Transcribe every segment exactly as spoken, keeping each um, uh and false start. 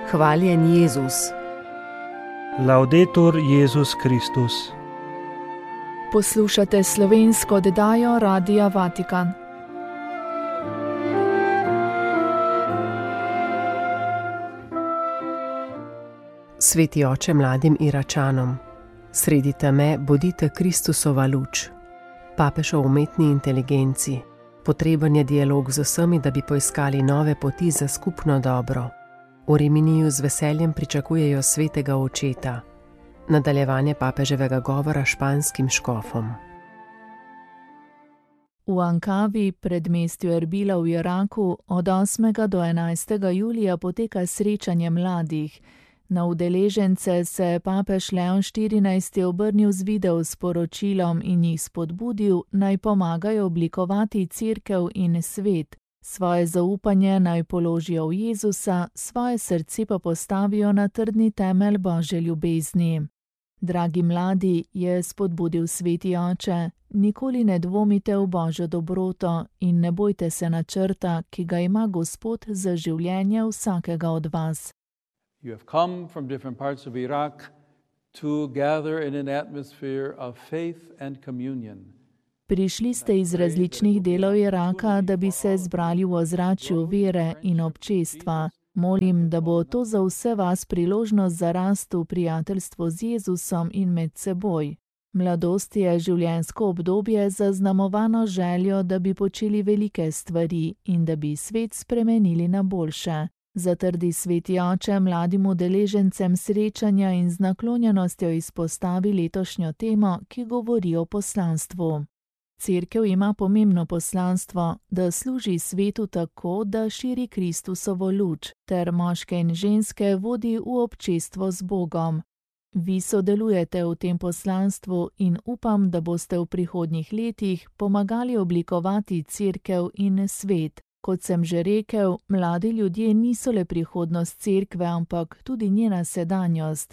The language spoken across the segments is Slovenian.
Hvaljen Jezus. Laudetur Jezus Kristus. Poslušate slovensko oddajo Radia Vatikan. Sveti oče mladim Iračanom, sredi teme bodite Kristusova luč. Papež o umetni inteligenci. Potreben je dialog z vsemi, da bi poiskali nove poti za skupno dobro. V Riminiju z veseljem pričakujejo svetega očeta. Nadaljevanje papeževega govora španskim škofom. V Ankavi, predmestju Erbila v Iraku, od osmega do enajstega julija poteka srečanje mladih. Na udeležence se je papež Leon štirinajsti obrnil z video sporočilom in jih spodbudil, naj pomagajo oblikovati cerkev in svet. Svoje zaupanje naj položijo v Jezusa, svoje srce pa postavijo na trdni temelj Božje ljubezni. Dragi mladi, je spodbudil sveti oče, nikoli ne dvomite v Božjo dobroto in ne bojte se načrta, ki ga ima Gospod za življenje vsakega od vas. You have come from different parts of Iraq to gather in an atmosphere of faith and communion. Prišli ste iz različnih delov Iraka, da bi se zbrali v ozračju vere in občestva. Molim, da bo to za vse vas priložnost za rast v prijateljstvu z Jezusom in med seboj. Mladost je življenjsko obdobje zaznamovano željo, da bi počeli velike stvari in da bi svet spremenili na boljše. Zatrdi sveti oče mladim udeležencem srečanja in z naklonjenostjo izpostavi letošnjo temo, ki govori o poslanstvu. Cerkev ima pomembno poslanstvo, da služi svetu tako, da širi Kristusovo luč, ter moške in ženske vodi v občestvo z Bogom. Vi sodelujete v tem poslanstvu in upam, da boste v prihodnjih letih pomagali oblikovati cerkev in svet. Kot sem že rekel, mladi ljudje niso le prihodnost cerkve, ampak tudi njena sedanjost.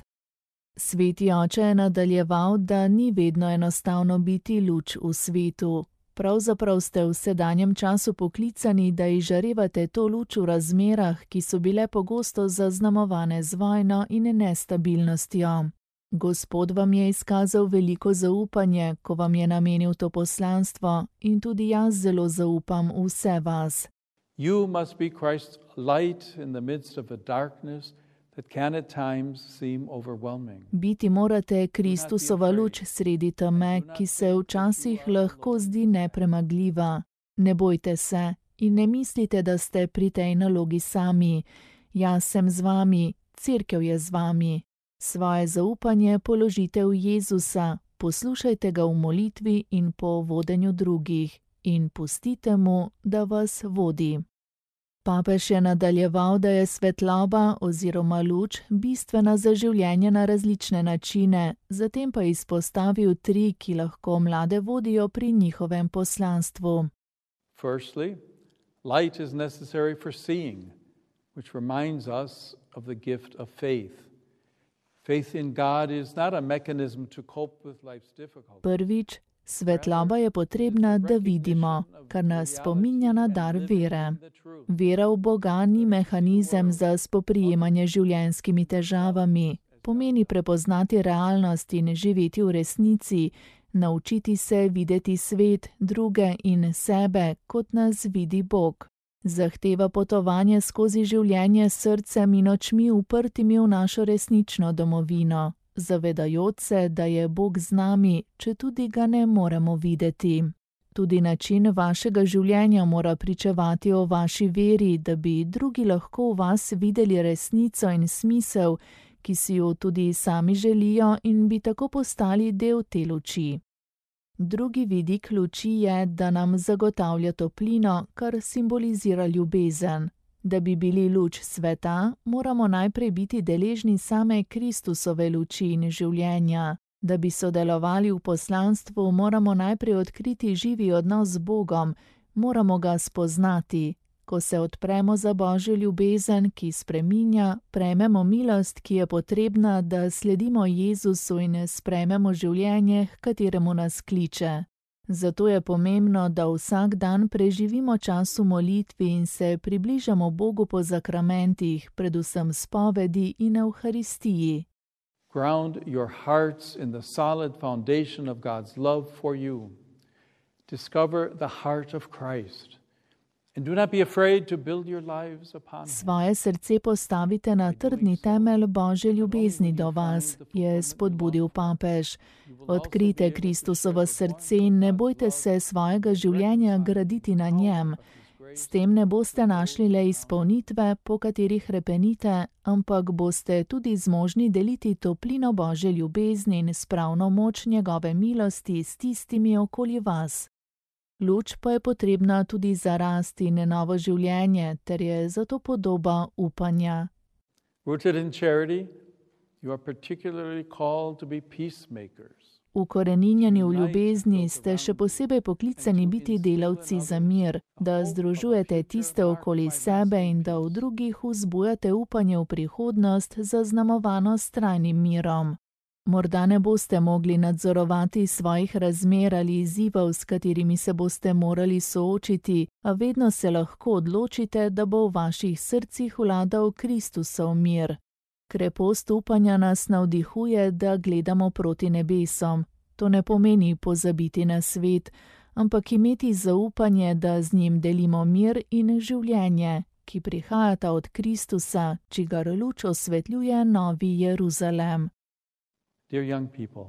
Sveti oče je nadaljeval, da ni vedno enostavno biti luč v svetu. Pravzaprav ste v sedanjem času poklicani, da izžarevate to luč v razmerah, ki so bile pogosto zaznamovane z vojno in nestabilnostjo. Gospod vam je izkazal veliko zaupanje, ko vam je namenil to poslanstvo, in tudi jaz zelo zaupam v vse vas. You must be Christ's light in the midst of a darkness that can at times seem overwhelming. Biti morate Kristusova luč sredi teme, ki se včasih lahko zdi nepremagljiva. Ne bojte se in ne mislite, da ste pri tej nalogi sami. Jaz sem z vami, cerkev je z vami. Svoje zaupanje položite v Jezusa, poslušajte ga v molitvi in po vodenju drugih in pustite mu, da vas vodi. Papež je nadaljeval, da je svetloba oziroma luč bistvena za življenje na različne načine, zatem pa izpostavil tri, ki lahko mlade vodijo pri njihovem poslanstvu. Firstly, light is necessary for seeing, which reminds us of the gift of faith. Faith in God is not a mechanism to cope with life's difficulties. Prvič, svetloba je potrebna, da vidimo, kar nas spominja na dar vere. Vera v Boga ni mehanizem za spoprijemanje življenjskimi težavami. Pomeni prepoznati realnost in živeti v resnici, naučiti se videti svet, druge in sebe, kot nas vidi Bog. Zahteva potovanje skozi življenje s srcem in očmi uprtimi v našo resnično domovino, zavedajoč se, da je Bog z nami, če tudi ga ne moremo videti. Tudi način vašega življenja mora pričevati o vaši veri, da bi drugi lahko v vas videli resnico in smisel, ki si jo tudi sami želijo in bi tako postali del te luči. Drugi vidik luči je, da nam zagotavlja toplino, kar simbolizira ljubezen. Da bi bili luč sveta, moramo najprej biti deležni same Kristusove luči in življenja. Da bi sodelovali v poslanstvu, moramo najprej odkriti živi odnos z Bogom, moramo ga spoznati. Ko se odpremo za Božjo ljubezen, ki spreminja, prejmemo milost, ki je potrebna, da sledimo Jezusu in sprejmemo življenje, h kateremu nas kliče. Zato je pomembno, da vsak dan preživimo čas v molitvi in se približamo Bogu po zakramentih, predvsem spovedi in Evharistiji. Ground your hearts in the solid foundation of God's love for you. Discover the heart of Christ. And do not be afraid to build your lives upon him. Svoje srce postavite na trdni temelj Božje ljubezni do vas, je spodbudil papež. Odkrite Kristusovo srce in ne bojte se svojega življenja graditi na njem. S tem ne boste našli le izpolnitve, po katerih hrepenite, ampak boste tudi zmožni deliti toplino Božje ljubezni in spravno moč njegove milosti s tistimi okoli vas. Luč pa je potrebna tudi za rast in novo življenje, ter je zato podoba upanja. Rooted in charity, you are particularly called to be peacemakers. Ukoreninjeni v ljubezni ste še posebej poklicani biti delavci za mir, da združujete tiste okoli sebe in da v drugih vzbujate upanje v prihodnost, zaznamovano s trajnim mirom. Morda ne boste mogli nadzorovati svojih razmer ali izzivov, s katerimi se boste morali soočiti, a vedno se lahko odločite, da bo v vaših srcih vladal Kristusov mir. Krepost upanja nas navdihuje, da gledamo proti nebesom. To ne pomeni pozabiti na svet, ampak imeti zaupanje, da z njim delimo mir in življenje, ki prihajata od Kristusa, čigar luč osvetljuje Novi Jeruzalem. Dear young people,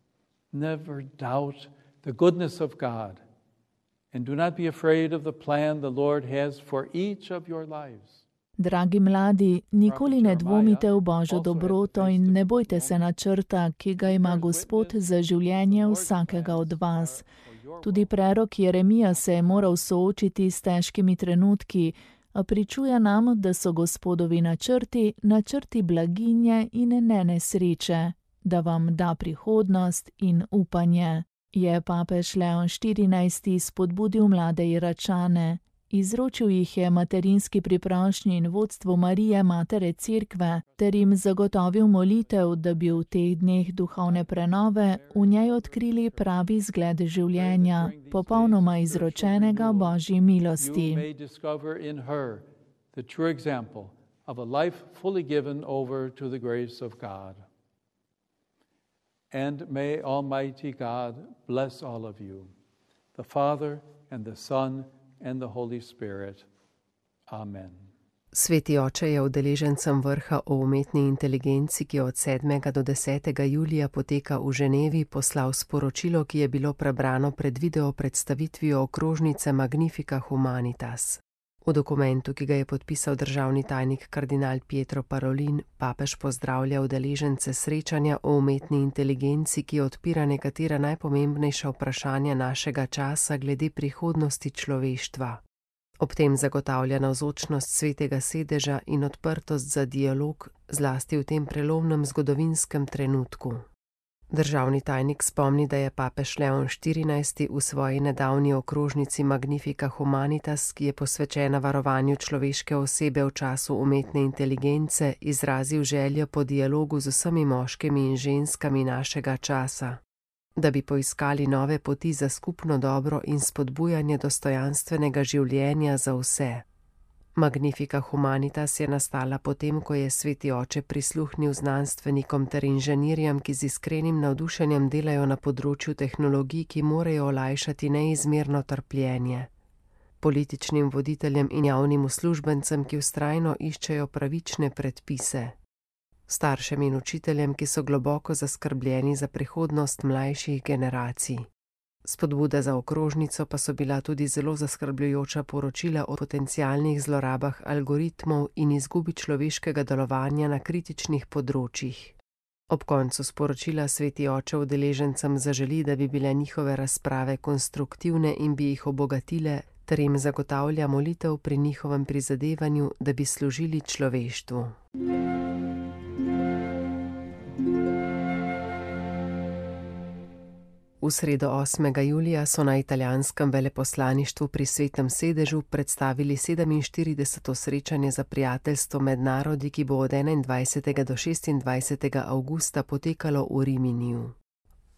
never doubt the goodness of God and do not be afraid of the plan the Lord has for each of your lives. Dragi mladi, nikoli ne dvomite v Božjo dobroto in ne bojte se načrta, ki ga ima Gospod za življenje vsakega od vas. Tudi prerok Jeremija se je moral soočiti s težkimi trenutki, a pričuje nam, da so Gospodovi načrti, načrti blaginje in ne nesreče, da vam da prihodnost in upanje. Je papež Leon štirinajsti spodbudil mlade Iračane. Izročil jih je materinski priprošnji in vodstvu Marije, matere Cerkve, ter jim zagotovil molitev, da bi v teh dneh duhovne prenove v njej odkrili pravi zgled življenja, popolnoma izročenega Božji milosti. And may Almighty God bless all of you, the Father and the Son and the Holy Spirit. Amen. Sveti oče je udeležencem vrha o umetni inteligenci, ki od sedmega do desetega julija poteka v Ženevi, poslal sporočilo, ki je bilo prebrano pred video predstavitvijo okrožnice Magnifica Humanitas. V dokumentu, ki ga je podpisal državni tajnik kardinal Pietro Parolin, papež pozdravlja udeležence srečanja o umetni inteligenci, ki odpira nekatera najpomembnejša vprašanja našega časa glede prihodnosti človeštva. Ob tem zagotavlja navzočnost svetega sedeža in odprtost za dialog, zlasti v tem prelomnem zgodovinskem trenutku. Državni tajnik spomni, da je papež Leon štirinajsti v svoji nedavni okrožnici Magnifica Humanitas, ki je posvečena varovanju človeške osebe v času umetne inteligence, izrazil željo po dialogu z vsemi moškimi in ženskami našega časa, da bi poiskali nove poti za skupno dobro in spodbujanje dostojanstvenega življenja za vse. Magnifica Humanitas je nastala potem, ko je sveti oče prisluhnil znanstvenikom ter inženirjem, ki z iskrenim navdušenjem delajo na področju tehnologij, ki morajo olajšati neizmerno trpljenje. Političnim voditeljem in javnim uslužbencem, ki vztrajno iščejo pravične predpise. Staršem in učiteljem, ki so globoko zaskrbljeni za prihodnost mlajših generacij. Spodbuda za okrožnico pa so bila tudi zelo zaskrbljujoča poročila o potencialnih zlorabah algoritmov in izgubi človeškega delovanja na kritičnih področjih. Ob koncu sporočila sveti oče udeležencem zaželi, da bi bile njihove razprave konstruktivne in bi jih obogatile, ter jim zagotavlja molitev pri njihovem prizadevanju, da bi služili človeštvu. V sredo osmega julija so na italijanskem veleposlaništvu pri Svetem sedežu predstavili sedeminštirideseto srečanje za prijateljstvo med narodi, ki bo od enaindvajsetega do šestindvajsetega avgusta potekalo v Riminiju.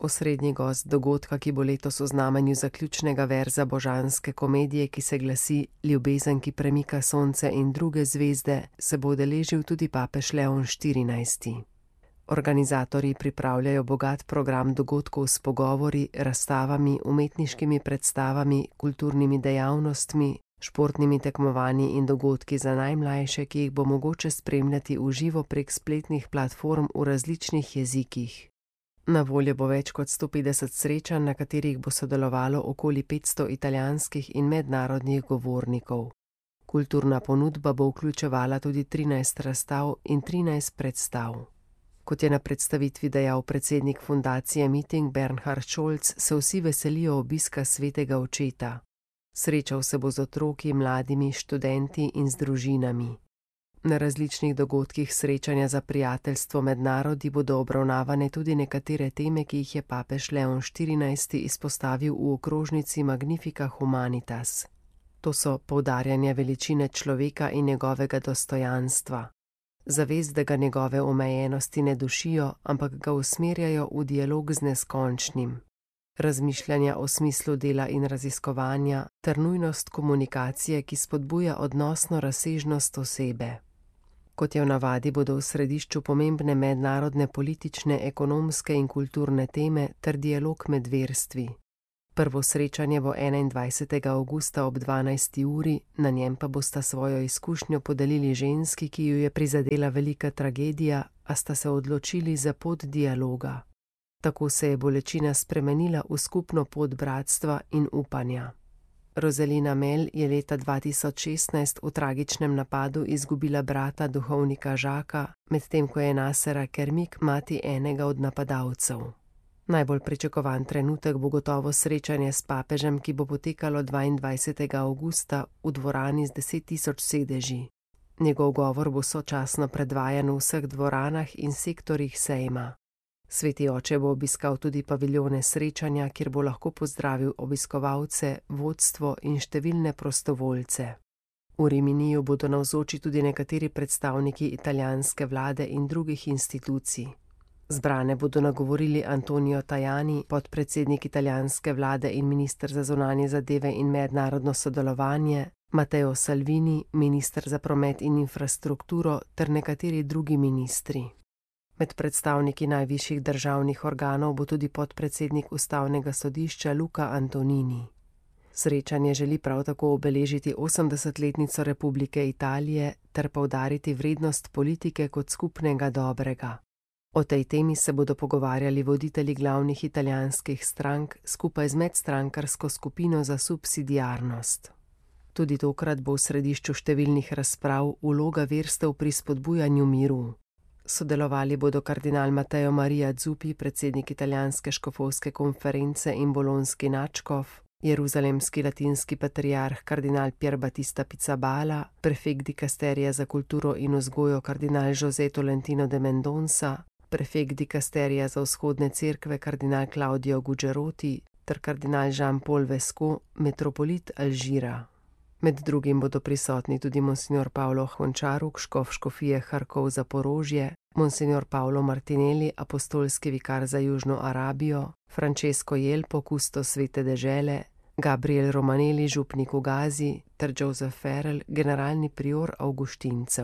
osrednji gost dogodka, ki bo letos v znamenju zaključnega verza božanske komedije, ki se glasi Ljubezen, ki premika sonce in druge zvezde, se bo udeležil tudi papež Leon štirinajsti. Organizatorji pripravljajo bogat program dogodkov s pogovori, razstavami, umetniškimi predstavami, kulturnimi dejavnostmi, športnimi tekmovanji in dogodki za najmlajše, ki jih bo mogoče spremljati v živo prek spletnih platform v različnih jezikih. Na voljo bo več kot sto petdeset srečanj, na katerih bo sodelovalo okoli petsto italijanskih in mednarodnih govornikov. Kulturna ponudba bo vključevala tudi trinajst razstav in trinajst predstav. Kot je na predstavitvi dejal predsednik fundacije Meeting Bernhard Scholz, se vsi veselijo obiska svetega očeta. Srečal se bo z otroki, mladimi, študenti in z družinami. Na različnih dogodkih srečanja za prijateljstvo med narodi bodo obravnavane tudi nekatere teme, ki jih je papež Leon štirinajsti izpostavil v okrožnici Magnifica Humanitas. To so poudarjanje veličine človeka in njegovega dostojanstva. Zavest, da ga njegove omejenosti ne dušijo, ampak ga usmerjajo v dialog z neskončnim. Razmišljanja o smislu dela in raziskovanja ter nujnost komunikacije, ki spodbuja odnosno razsežnost osebe. Kot je v navadi, bodo v središču pomembne mednarodne politične, ekonomske in kulturne teme ter dialog med verstvi. Prvo srečanje bo enaindvajsetega avgusta ob dvanajsti uri, na njem pa bosta svojo izkušnjo podelili ženski, ki ju je prizadela velika tragedija, a sta se odločili za pot dialoga. Tako se je bolečina spremenila v skupno pot bratstva in upanja. Rosalina Mel je leta dva tisoč šestnajst v tragičnem napadu izgubila brata duhovnika Žaka, medtem ko je Nasera Kermik mati enega od napadalcev. Najbolj pričakovan trenutek bo gotovo srečanje s papežem, ki bo potekalo dvaindvajsetega avgusta v dvorani z deset tisoč sedeži. Njegov govor bo sočasno predvajan v vseh dvoranah in sektorjih sejma. Sveti oče bo obiskal tudi paviljone srečanja, kjer bo lahko pozdravil obiskovalce, vodstvo in številne prostovoljce. V Riminiju bodo navzoči tudi nekateri predstavniki italijanske vlade in drugih institucij. Zbrane bodo nagovorili Antonio Tajani, podpredsednik italijanske vlade in minister za zunanje zadeve in mednarodno sodelovanje, Matteo Salvini, minister za promet in infrastrukturo ter nekateri drugi ministri. Med predstavniki najvišjih državnih organov bo tudi podpredsednik ustavnega sodišča Luca Antonini. Srečanje želi prav tako obeležiti osemdesetletnico Republike Italije ter poudariti vrednost politike kot skupnega dobrega. O tej temi se bodo pogovarjali voditelji glavnih italijanskih strank skupaj z medstrankarsko skupino za subsidiarnost. Tudi tokrat bo v središču številnih razprav vloga verstev pri spodbujanju miru. Sodelovali bodo kardinal Matteo Maria Zuppi, predsednik italijanske škofovske konference in bolonski nadškof, jeruzalemski latinski patriarh kardinal Pier Battista Pizzaballa, prefekt dikasterija za kulturo in vzgojo kardinal José Tolentino de Mendonça, prefekt dikasterija za vzhodne cerkve kardinal Claudio Gugeroti ter kardinal Jean-Paul Vesco, metropolit Alžira. Med drugim bodo prisotni tudi monsignor Paolo Hončaruk, škof škofije Harkov Zaporožje, monsignor Paolo Martinelli, apostolski vikar za Južno Arabijo, Francesco Jelpo, kustos Svete dežele, Gabriel Romanelli, župnik v Gazi, ter Joseph Farrell, generalni prior avguštincev.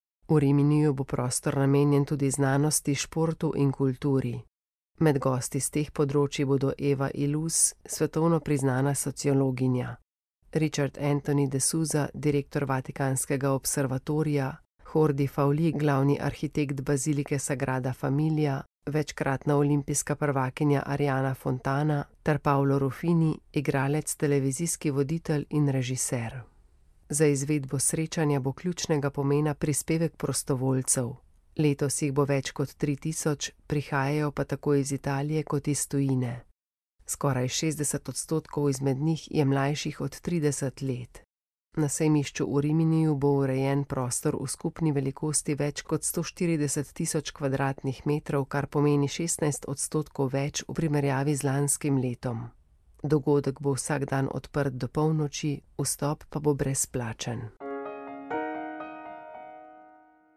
V Riminiju bo prostor namenjen tudi znanosti, športu in kulturi. Med gosti z teh področji bodo Eva Illouz, svetovno priznana sociologinja, Richard Anthony de Souza, direktor Vatikanskega observatorija, Jordi Fauli, glavni arhitekt bazilike Sagrada Familia, večkratna olimpijska prvakinja Ariana Fontana ter Paolo Ruffini, igralec, televizijski voditelj in režiser. Za izvedbo srečanja bo ključnega pomena prispevek prostovoljcev. Letos jih bo več kot tri tisoč, prihajajo pa tako iz Italije kot iz tujine. Skoraj šestdeset odstotkov izmed njih je mlajših od trideset let. Na sejmišču v Riminiju bo urejen prostor v skupni velikosti več kot sto štirideset tisoč kvadratnih metrov, kar pomeni šestnajst odstotkov več v primerjavi z lanskim letom. Dogodek bo vsak dan odprt do polnoči, vstop pa bo brezplačen.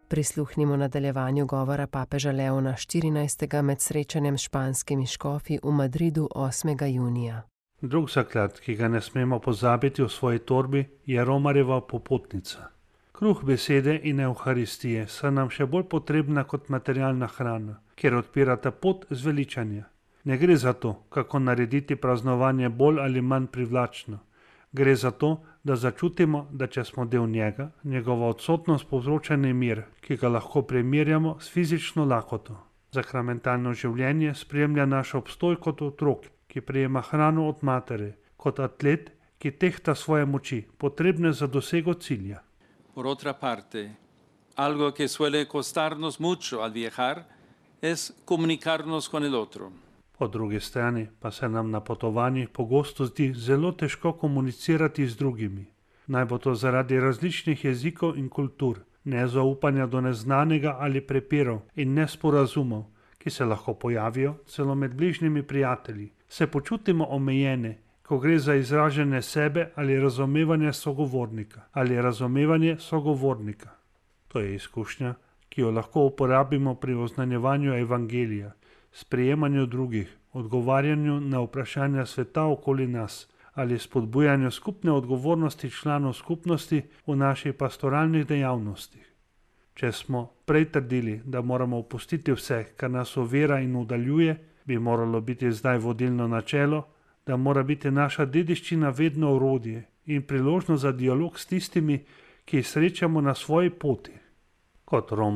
Prisluhnimo nadaljevanju govora papeža Leona štirinajstega med srečanjem s španskimi škofi v Madridu osmega junija. Drug zaklad, ki ga ne smemo pozabiti v svoji torbi, je Romarjeva popotnica. Kruh besede in evharistije so nam še bolj potrebna kot materialna hrana, ker odpirata pot zveličanja. Ne gre za to, kako narediti praznovanje bolj ali manj privlačno. Gre za to, da začutimo, da če smo del njega, njegova odsotnost povzroča nemir, ki ga lahko primerjamo s fizično lakoto. Sakramentalno življenje spremlja naš obstoj kot otrok, ki prejema hrano od matere, kot atlet, ki tehta svoje moči, potrebne za dosego cilja. Por otra parte, algo que suele costarnos mucho al viajar es comunicarnos con el otro. Po drugi strani pa se nam na potovanjih pogosto zdi zelo težko komunicirati z drugimi. Naj bo to zaradi različnih jezikov in kultur, nezaupanja do neznanega ali prepirov in nesporazumov, ki se lahko pojavijo celo med bližnjimi prijatelji. Se počutimo omejene, ko gre za izražanje sebe ali razumevanje sogovornika ali razumevanje sogovornika. To je izkušnja, ki jo lahko uporabimo pri oznanjevanju evangelija, sprejemanju drugih, odgovarjanju na vprašanja sveta okoli nas ali spodbujanju skupne odgovornosti članov skupnosti v naših pastoralnih dejavnostih. Če smo prej trdili, da moramo opustiti vse, kar nas ovira in udaljuje, bi moralo biti zdaj vodilno načelo, da mora biti naša dediščina vedno orodje in priložnost za dialog s tistimi, ki jih srečamo na svoji poti. Kot Rom